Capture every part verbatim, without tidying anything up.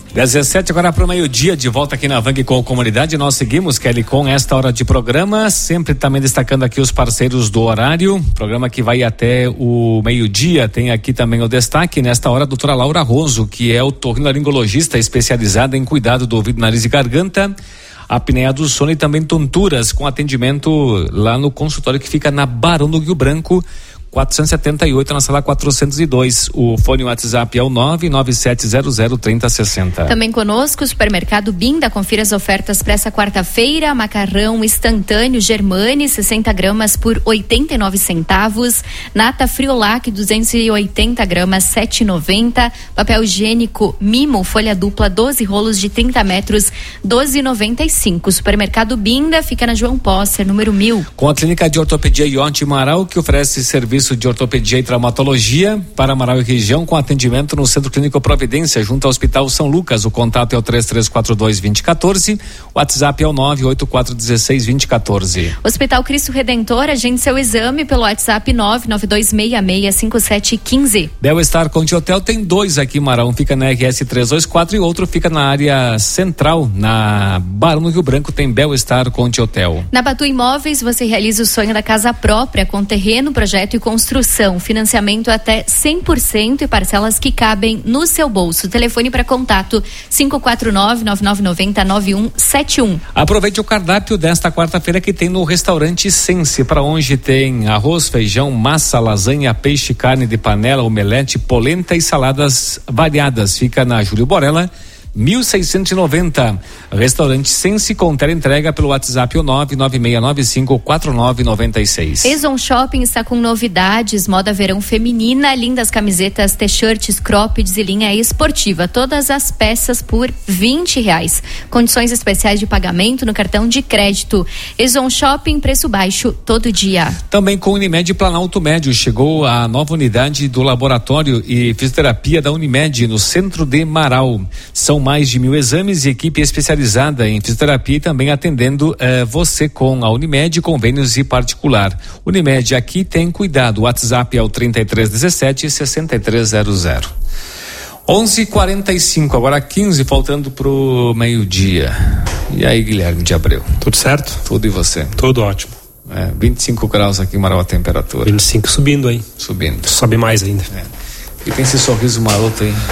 dezessete agora para o meio-dia, de volta aqui na Vang com a comunidade. Nós seguimos, Kelly, com esta hora de programa, sempre também destacando aqui os parceiros do horário, programa que vai até o meio-dia. Tem aqui também o destaque nesta hora a doutora Laura Roso, que é otorrinolaringologista especializada em cuidado do ouvido, nariz e garganta, apneia do sono e também tonturas, com atendimento lá no consultório que fica na Barão do Rio Branco, quatrocentos e setenta e oito, na sala quatrocentos e dois. O fone WhatsApp é o nove nove sete zero zero três zero seis zero. Também conosco o supermercado Binda. Confira as ofertas para essa quarta-feira. Macarrão instantâneo Germani, sessenta gramas por oitenta e nove centavos. Nata Friolac, duzentos e oitenta gramas, sete reais e noventa centavos. Papel higiênico Mimo, folha dupla, doze rolos de trinta metros, doze reais e noventa e cinco centavos. Supermercado Binda fica na João Posser, número mil. Com a clínica de ortopedia Ionte Marau, que oferece serviço de ortopedia e traumatologia para Marau e região, com atendimento no Centro Clínico Providência, junto ao Hospital São Lucas. O contato é o três três quatro dois, dois zero um quatro, o WhatsApp é o nove oito quatro um seis, dois zero um quatro. Hospital Cristo Redentor, agende seu exame pelo WhatsApp nove nove dois seis seis cinco sete um cinco. Bel-Estar Conte Hotel tem dois aqui em Marau, um fica na R S trezentos e vinte e quatro e outro fica na área central, na Barão do Rio Branco, tem Bel-Estar Conte Hotel. Na Batu Imóveis você realiza o sonho da casa própria, com terreno, projeto e construção, financiamento até cem por cento e parcelas que cabem no seu bolso. Telefone para contato cinco quatro nove, nove nove nove zero, nove um sete um. Aproveite o cardápio desta quarta-feira que tem no restaurante Sense, para onde tem arroz, feijão, massa, lasanha, peixe, carne de panela, omelete, polenta e saladas variadas. Fica na Júlio Borella, mil seiscentos e noventa. Restaurante Sense, com teleentrega pelo WhatsApp o nove nove seis nove cinco quatro nove nove seis. Ezon Shopping está com novidades, moda verão feminina, lindas camisetas, t-shirts, croppeds e linha esportiva, todas as peças por vinte reais. Condições especiais de pagamento no cartão de crédito. Ezon Shopping, preço baixo todo dia. Também com Unimed Planalto Médio, chegou a nova unidade do laboratório e fisioterapia da Unimed no centro de Marau. São mais de mil exames e equipe especializada em fisioterapia e também atendendo eh, você com a Unimed, convênios e particular. Unimed, aqui tem cuidado. O WhatsApp é o trinta e três dezessete, sessenta e três zero zero. onze e quarenta e cinco, agora quinze, faltando pro meio-dia. E aí, Guilherme de Abreu? Tudo certo? Tudo, e você? Tudo ótimo. É, vinte e cinco graus aqui em Marau a temperatura. vinte e cinco subindo aí. Subindo. Sobe mais ainda. É. E tem esse sorriso maroto aí.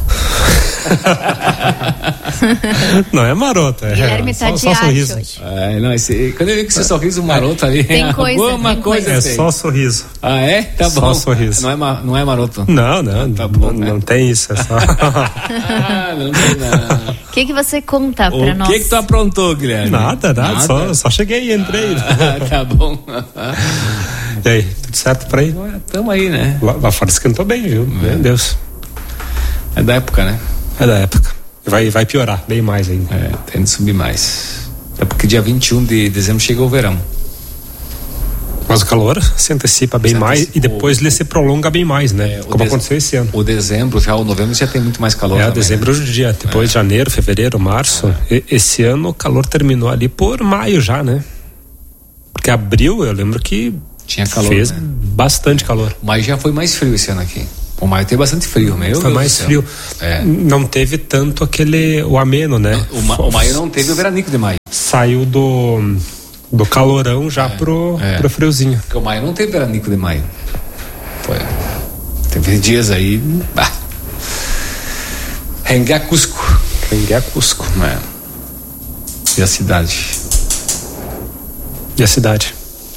Não é maroto, é Guilherme tá só, de só sorriso. hoje. É, não, esse, quando eu vi que esse sorriso maroto ali, tem coisa, alguma tem coisa, coisa. É só sorriso. Ah, é? Tá só bom. sorriso. Não é, ma, não é maroto? Não, não, tá bom, não, né? não tem isso, é só. Ah, não tem nada. O que que você conta pra o nós? O que que tu aprontou, Guilherme? Nada, nada, nada. Só, só cheguei e entrei. Ah, tá bom. E aí, tudo certo por aí? Tamo aí, né? Lá, lá fora esquentou bem, viu? Meu Deus. É da época, né? É da época. Vai, vai piorar, bem mais ainda. É, tem de subir mais. É porque dia vinte e um de dezembro chega o verão. Mas o calor se antecipa bem se mais antecipa, e depois ele se prolonga bem mais, né? É, como dez... aconteceu esse ano. O dezembro, já o novembro já tem muito mais calor. É, também, dezembro né? hoje dia, depois é. janeiro, fevereiro, março. É. E, esse ano o calor terminou ali por maio já, né? Porque abril, eu lembro que tinha calor, fez né? bastante calor. Mas já foi mais frio esse ano aqui. O maio teve bastante frio, meu Foi Deus mais frio. É. Não teve tanto aquele, o ameno, né? O, ma, o maio não teve o veranico de maio. Saiu do, do calorão já é. pro, é. pro friozinho. Porque o maio não teve veranico de maio. Foi. Teve dias aí. Bah. Rengue a Cusco. Rengue a Cusco. É. E a cidade? E a cidade?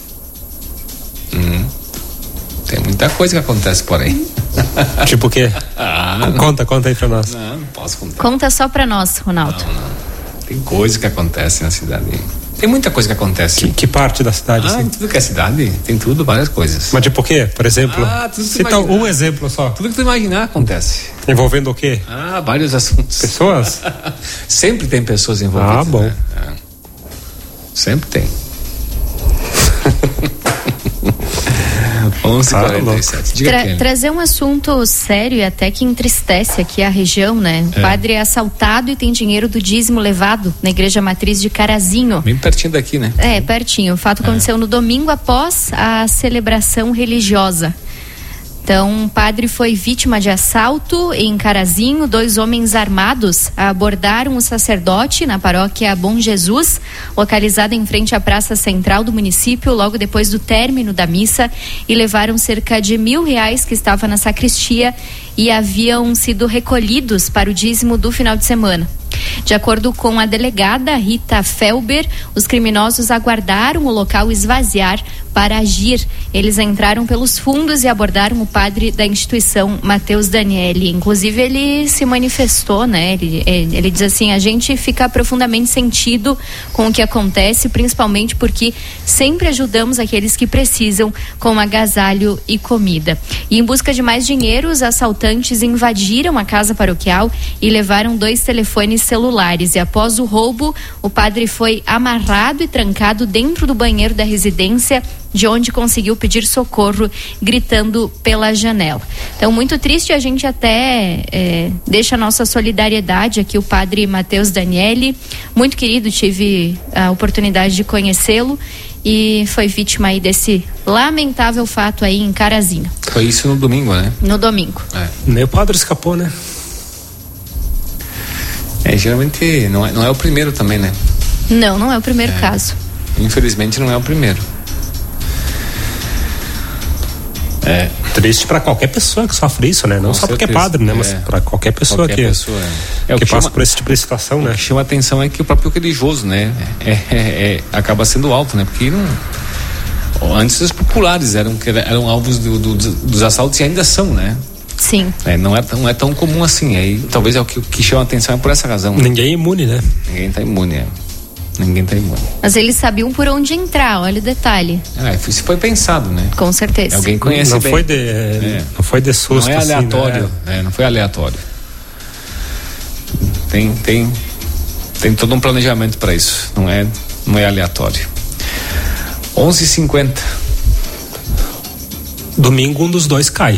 Hum. Tem muita coisa que acontece por aí. Tipo o quê? Ah, conta, conta aí pra nós. Não, não posso contar. Conta só pra nós, Ronaldo. Não, não. Tem coisa que acontece na cidade. Tem muita coisa que acontece. Que, que parte da cidade? Ah, assim? tudo que é cidade. Tem tudo, várias coisas. Mas tipo o quê? Por exemplo? Ah, tudo que tu cita imaginar. um exemplo só. Tudo que tu imaginar acontece. Envolvendo o quê? Ah, vários assuntos. Pessoas? Sempre tem pessoas envolvidas. Ah, bom. Né? É. Sempre tem. onze e quarenta e sete. Tra- trazer um assunto sério e até que entristece aqui a região, né? O é. padre é assaltado e tem dinheiro do dízimo levado na igreja matriz de Carazinho. Bem pertinho daqui, né? É, pertinho. O fato é. aconteceu no domingo após a celebração religiosa. Então, um padre foi vítima de assalto em Carazinho. Dois homens armados abordaram o sacerdote na paróquia Bom Jesus, localizada em frente à praça central do município, logo depois do término da missa, e levaram cerca de mil reais que estava na sacristia e haviam sido recolhidos para o dízimo do final de semana. De acordo com a delegada Rita Felber, os criminosos aguardaram o local esvaziar para agir. Eles entraram pelos fundos e abordaram o padre da instituição, Matheus Daniele. Inclusive, ele se manifestou, né? Ele, ele diz assim: a gente fica profundamente sentido com o que acontece, principalmente porque sempre ajudamos aqueles que precisam com agasalho e comida. E em busca de mais dinheiro, os assaltantes invadiram a casa paroquial e levaram dois telefones celulares. E após o roubo, o padre foi amarrado e trancado dentro do banheiro da residência, de onde conseguiu pedir socorro, gritando pela janela. Então, muito triste, a gente até é, deixa a nossa solidariedade aqui, o padre Matheus Daniele, muito querido, tive a oportunidade de conhecê-lo e foi vítima aí desse lamentável fato aí em Carazinho. Foi isso no domingo, né? No domingo. É. Nem o padre escapou, né? É, geralmente não é, não é o primeiro também, né? Não, não é o primeiro é. caso. Infelizmente não é o primeiro. É triste para qualquer pessoa que sofre isso, né? Não Com só certeza. porque é padre, né? É. Mas para qualquer pessoa qualquer que, pessoa, é. É que, que passa chama, por esse tipo de situação, o né? O que chama a atenção é que o próprio religioso, né? É, é, é, acaba sendo alvo, né? Porque não, antes os populares eram, eram alvos do, do, dos assaltos e ainda são, né? Sim. É, não, é, não é tão comum assim. Aí, talvez é o que, o que chama a atenção é por essa razão. Né? Ninguém é imune, né? Ninguém está imune, é. Ninguém está imune. Mas eles sabiam por onde entrar, olha o detalhe. Ah, isso foi pensado, né? Com certeza. Alguém conhece não bem. Foi de, é. Não foi de susto, não é aleatório, assim, né? é, não foi aleatório. Tem, tem, tem todo um planejamento para isso. Não é, não é aleatório. onze e cinquenta. Domingo um dos dois cai.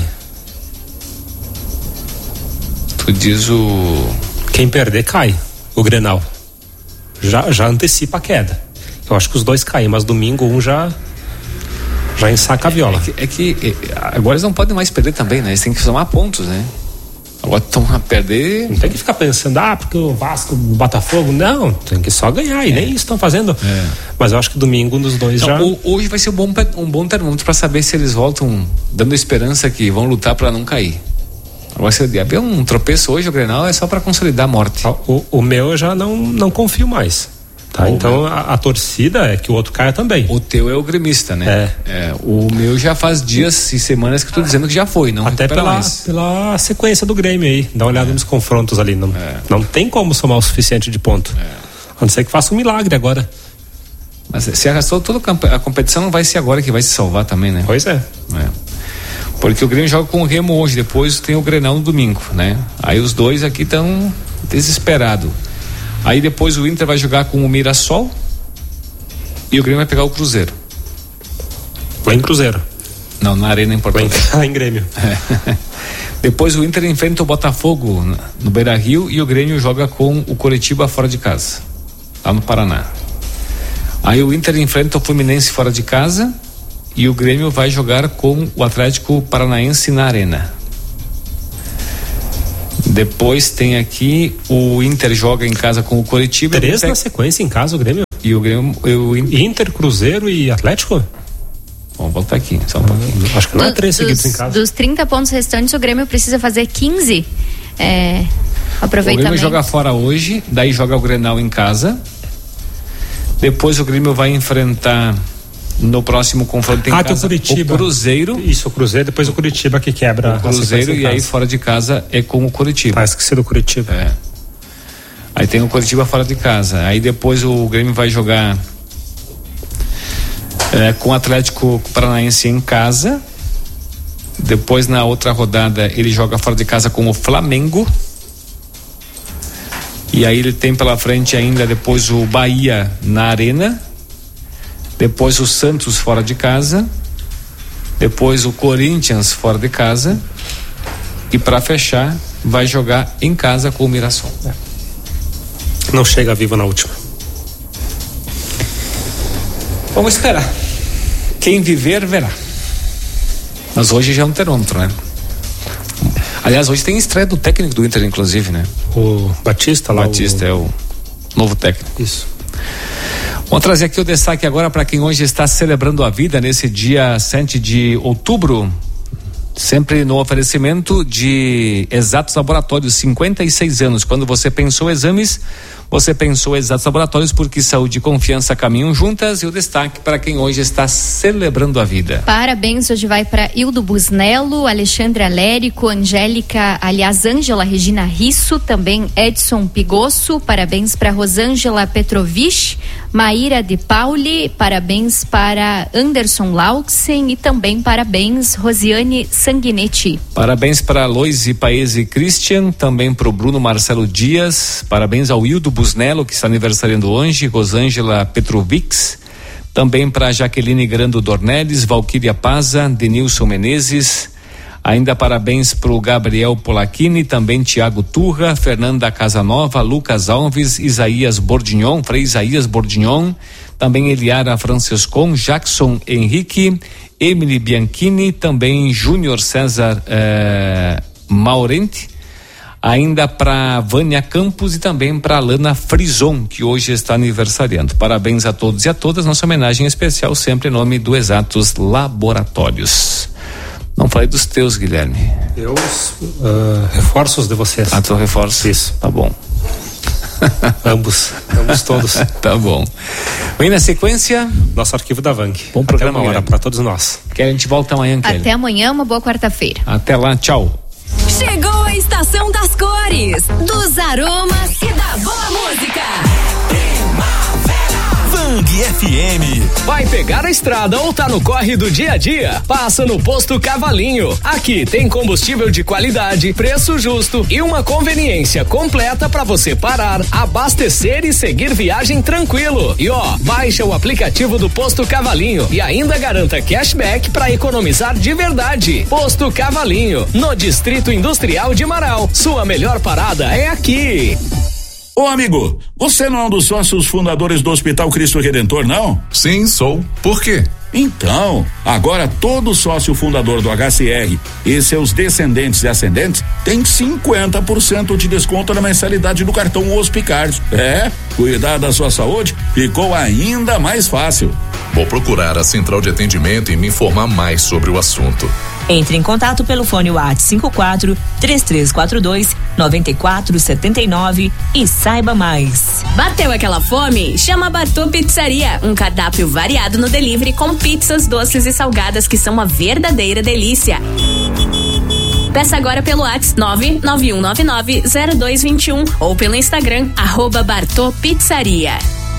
Tu diz o... Quem perder cai, o Grenal. Já, já antecipa a queda. Eu acho que os dois caem, mas domingo um já já ensaca a viola. É que, é que agora eles não podem mais perder também, né? Eles têm que somar pontos, né? Agora estão a perder. Não tem que ficar pensando, ah, porque o Vasco, o Botafogo, não, tem que só ganhar, e é. nem isso estão fazendo. É. Mas eu acho que domingo um dos dois então, já. Hoje vai ser um bom, um bom termômetro para saber se eles voltam dando esperança que vão lutar para não cair. Agora, se haver um tropeço hoje, o Grenal é só para consolidar a morte. O, o meu eu já não, não confio mais. Tá? Então a, a torcida é que o outro caia também. O teu é o gremista, né? É. É, o meu já faz dias e semanas que eu tô dizendo que já foi, não até pela, mais. pela sequência do Grêmio aí. Dá uma olhada é. nos confrontos ali. Não, é. não tem como somar o suficiente de ponto. É. A não ser que faça um milagre agora. Mas se arrastou toda a competição, não vai ser agora que vai se salvar também, né? Pois é. É. Porque o Grêmio joga com o Remo hoje, depois tem o Grenal no domingo, né? Aí os dois aqui estão desesperados. Aí depois o Inter vai jogar com o Mirassol e o Grêmio vai pegar o Cruzeiro. Lá em Cruzeiro. Não, na Arena em Porto Alegre. Lá em Grêmio. É. Depois o Inter enfrenta o Botafogo no Beira-Rio e o Grêmio joga com o Coritiba fora de casa, lá no Paraná. Aí o Inter enfrenta o Fluminense fora de casa e o Grêmio vai jogar com o Atlético Paranaense na Arena. Depois tem aqui o Inter joga em casa com o Coritiba. Três na sequência em casa o Grêmio. E o Grêmio, o Inter... Inter, Cruzeiro e Atlético? Vamos voltar aqui, só um pouquinho. Acho que não é três dos, seguidos em casa. Dos trinta pontos restantes, o Grêmio precisa fazer quinze. É, aproveitamento. O Grêmio joga fora hoje, daí joga o Grenal em casa. Depois o Grêmio vai enfrentar no próximo confronto em ah, casa o Curitiba. O Cruzeiro. Isso, o Cruzeiro, depois o Curitiba que quebra. O Cruzeiro e aí fora de casa é com o Curitiba. Ah, esqueci do Curitiba. É. Aí tem o Curitiba fora de casa. Aí depois o Grêmio vai jogar é, com o Atlético Paranaense em casa. Depois na outra rodada ele joga fora de casa com o Flamengo. E aí ele tem pela frente ainda depois o Bahia na Arena. Depois o Santos fora de casa. Depois o Corinthians fora de casa. E para fechar vai jogar em casa com o Mirassol. Não chega vivo na última. Vamos esperar. Quem viver verá. Mas hoje já é um termômetro, né? Aliás, hoje tem estreia do técnico do Inter, inclusive, né? O Batista lá. Batista o... é o novo técnico. Isso. Vamos trazer aqui o destaque agora para quem hoje está celebrando a vida nesse dia sete de outubro. Sempre no oferecimento de Exatos Laboratórios, cinquenta e seis anos. Quando você pensou exames, você pensou Exatos Laboratórios, porque saúde e confiança caminham juntas. E o destaque para quem hoje está celebrando a vida. Parabéns, hoje vai para Hildo Busnello, Alexandre Alérico, Angélica, aliás, Ângela Regina Risso, também Edson Pigosso, parabéns para Rosângela Petrovich, Maíra de Pauli, parabéns para Anderson Lauxen e também parabéns Rosiane Sanguinetti. Parabéns para Loise Paese Christian, também para o Bruno Marcelo Dias, parabéns ao Hildo Busnello, que está aniversariando hoje, Rosângela Petrovix, também para Jaqueline Grando Dornelles, Valquíria Paza, Denilson Menezes, ainda parabéns para o Gabriel Polacchini, também Tiago Turra, Fernanda Casanova, Lucas Alves, Isaías Bordignon, Frei Isaías Bordignon, também Eliara Francescon, Jackson Henrique, Emily Bianchini, também Júnior César eh, Maurente, ainda para Vânia Campos e também para Alana Frison, que hoje está aniversariando. Parabéns a todos e a todas, nossa homenagem especial sempre em nome do Exatos Laboratórios. Não falei dos teus, Guilherme. Eu uh, reforço os de vocês. Ah, tu reforça? Isso. Tá bom. ambos, ambos todos. Tá bom. Vem na sequência. Nosso arquivo da Vang. Bom programa, até uma hora para todos nós. Que a gente volta amanhã, Kelly. Até amanhã, uma boa quarta-feira. Até lá, tchau. Chegou a estação das cores, dos aromas e da boa música. Vang F M. Vai pegar a estrada ou tá no corre do dia a dia? Passa no Posto Cavalinho. Aqui tem combustível de qualidade, preço justo e uma conveniência completa para você parar, abastecer e seguir viagem tranquilo. E ó, baixa o aplicativo do Posto Cavalinho e ainda garanta cashback para economizar de verdade. Posto Cavalinho, no Distrito Industrial de Marau. Sua melhor parada é aqui. Ô amigo, você não é um dos sócios fundadores do Hospital Cristo Redentor, não? Sim, sou. Por quê? Então, agora todo sócio fundador do H C R e seus descendentes e ascendentes tem cinquenta por cento de desconto na mensalidade do cartão Hospicard. É, cuidar da sua saúde ficou ainda mais fácil. Vou procurar a central de atendimento e me informar mais sobre o assunto. Entre em contato pelo fone WhatsApp cinco quatro três três quatro dois nove quatro sete nove e saiba mais. Bateu aquela fome? Chama a Bartô Pizzaria, um cardápio variado no delivery com pizzas, doces e salgadas que são uma verdadeira delícia. Peça agora pelo WhatsApp nove nove um nove nove zero dois dois um ou pelo Instagram arroba Bartô Pizzaria.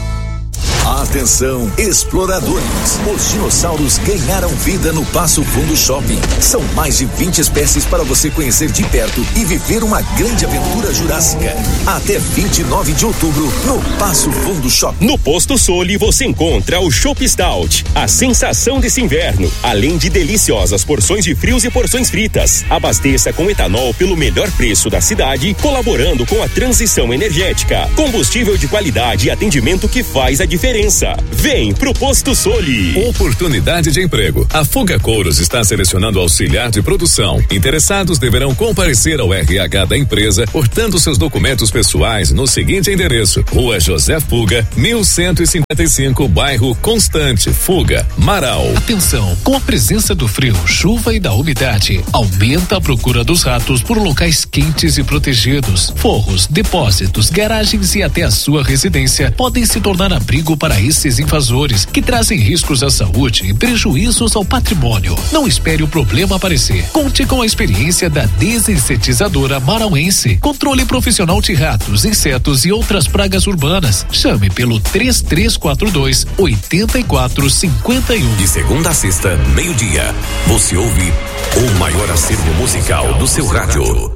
Atenção, exploradores! Os dinossauros ganharam vida no Passo Fundo Shopping. São mais de vinte espécies para você conhecer de perto e viver uma grande aventura jurássica. Até vinte e nove de outubro, no Passo Fundo Shopping. No Posto Soli você encontra o Chopp Stout, a sensação desse inverno, além de deliciosas porções de frios e porções fritas. Abasteça com etanol pelo melhor preço da cidade, colaborando com a transição energética. Combustível de qualidade e atendimento que faz a diferença. Vem pro Posto Soli. Oportunidade de emprego. A Fuga Couros está selecionando auxiliar de produção. Interessados deverão comparecer ao R H da empresa, portando seus documentos pessoais no seguinte endereço: Rua José Fuga, mil cento e cinquenta e cinco, bairro Constante, Fuga, Marau. Atenção, com a presença do frio, chuva e da umidade, aumenta a procura dos ratos por locais quentes e protegidos. Forros, depósitos, garagens e até a sua residência podem se tornar abrigo para esses invasores que trazem riscos à saúde e prejuízos ao patrimônio. Não espere o problema aparecer. Conte com a experiência da desinsetizadora marauense. Controle profissional de ratos, insetos e outras pragas urbanas. Chame pelo três três quatro dois oito quatro cinco um. De segunda a sexta, meio-dia, você ouve o maior acervo musical do seu rádio.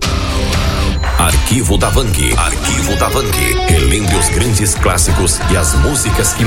Arquivo da Vang. Arquivo da Vang. Relembre os grandes clássicos e as músicas que